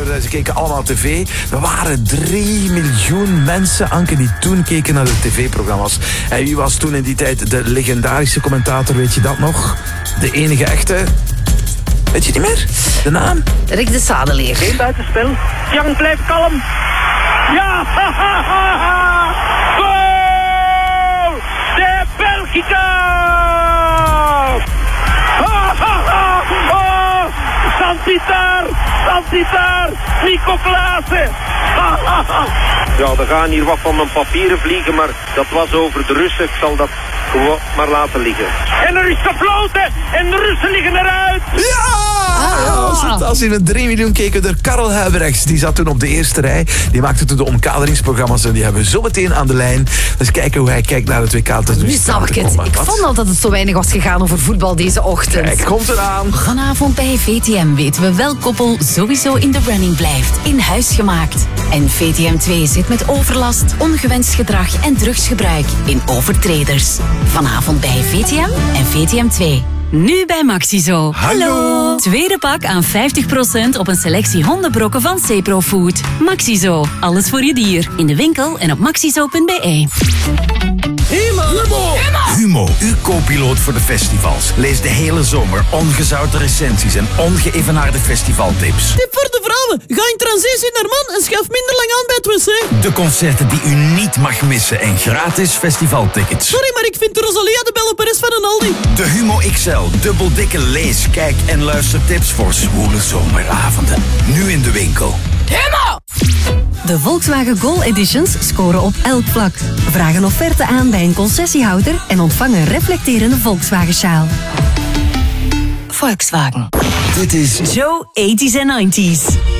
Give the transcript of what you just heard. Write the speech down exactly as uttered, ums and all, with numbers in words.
Ze keken allemaal tv. Er waren drie miljoen mensen, Anke, die toen keken naar de tv-programma's. En wie was toen in die tijd de legendarische commentator, weet je dat nog? De enige echte... Weet je niet meer? De naam? Rick de Sadeleer. Geen buitenspel. Jan blijft kalm. Ja! Goal! De Belgica! Santitar! Santitar! Nico Klaassen! Ja, er gaan hier wat van mijn papieren vliegen, maar dat was over de Russen. Ik zal dat gewoon maar laten liggen. En er is gefloten! En de Russen liggen eruit! Ja! Als, het, als je met drie miljoen keken door Karel Huibrechts. Die zat toen op de eerste rij. Die maakte toen de omkaderingsprogramma's en die hebben we zo meteen aan de lijn. Dus kijken hoe hij kijkt naar het W K. Nu snap ik het. Ik vond al dat het zo weinig was gegaan over voetbal deze ochtend. Kijk, komt eraan. Vanavond bij V T M weten we welk koppel sowieso in de running blijft. In huis gemaakt. En V T M twee zit met overlast, ongewenst gedrag en drugsgebruik in overtreders. Vanavond bij V T M en V T M twee. Nu bij Maxizo. Hallo. Tweede pak aan vijftig procent op een selectie hondenbrokken van Cepro Food. Maxizo. Alles voor je dier. In de winkel en op maxizo punt b e. Humo. Humo. Humo, uw co-piloot voor de festivals. Lees de hele zomer ongezouten recensies en ongeëvenaarde festivaltips. Tip voor de vrouwen. Ga in transitie naar man en schuif minder lang aan bij het wc. De concerten die u niet mag missen en gratis festivaltickets. Sorry, maar ik vind de Rosalia de Belle Perez van een Aldi. De Humo X L, dubbel dikke lees, kijk en luistertips voor zwoele zomeravonden. Nu in de winkel. Humo! De Volkswagen Gol Editions scoren op elk vlak. Vraag een offerte aan bij een concessiehouder en ontvang een reflecterende Volkswagen-sjaal. Volkswagen. Dit is Joe tachtiger en negentiger.